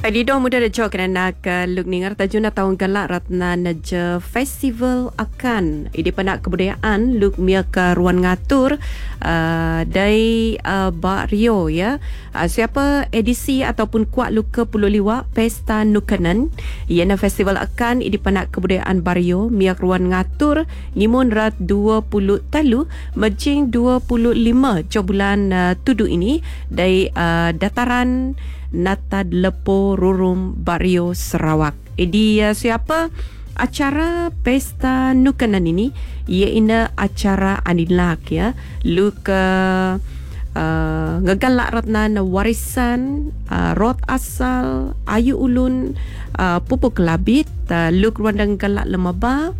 Lido muda da jok kena nak luk ningar tajuna tahun galak ratna naja festival akan idi panak kebudayaan luk mia ke ruan ngatur dari Bak Rio ya. Siapa edisi ataupun kuat luk ke Pulau Liwak Pesta Nukanan iana festival akan idi panak kebudayaan Bario mia ruan ngatur ngimun rat 20 talu majing 25 bulan tudu ini dari dataran Natad Lepo Rurum Bario Sarawak. Jadi siapa acara Pesta Nukanan ini iaitu acara anilak ya. Luk ngegalak ratna warisan rot asal ayu ulun pupuk kelabit luk ruandang galak lemaba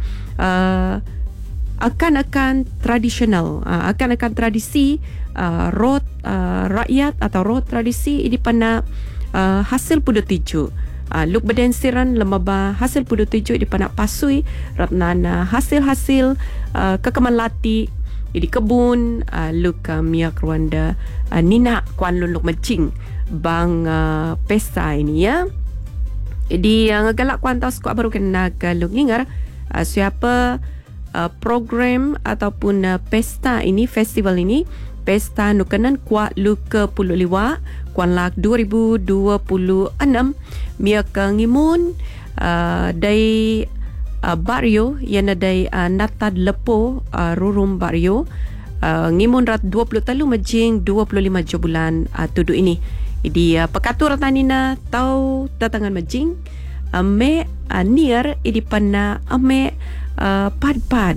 akan tradisional akan tradisi rot rakyat atau rot tradisi ini pana hasil pudu tiju luk berdensiran lemaba hasil pudu tiju di pana pasui ratnana hasil-hasil kekemalati di kebun luk miak Rwanda nina kuan luk mencing bang pesta ini ya. Jadi ngagalak kuan tahu skuak baru kena luk ngingar siapa program ataupun pesta ini, festival ini, Pesta Nukanan kuat luk ke Pulau Liwak kuan lak 2026 mia ke ngimun dari Bario yang dari Natad Lepo Rurum Bario ngimun rat 20 talu majing 25 bulan tudu ini. Jadi pekatur tanina tau datangan majing ame niar idi panna ame pad-pad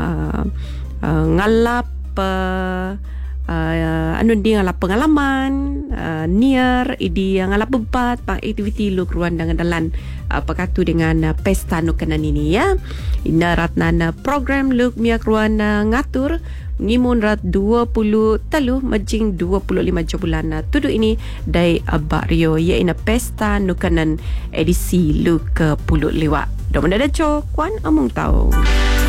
ngalap anu dia ngalap pengalaman niar idi ngalap bebat pang aktiviti luk ruan dengan dalan pakatu dengan Pesta Nukanan ini ya. Ina ratna program luk miak ruan ngatur ngimun rat 20 talu majing 25 bulan tudu ini dari Bak Rio iaitu Pesta Nukanan edisi luk ke Pulau Liwak. Dah mendadak kuan amung tahu.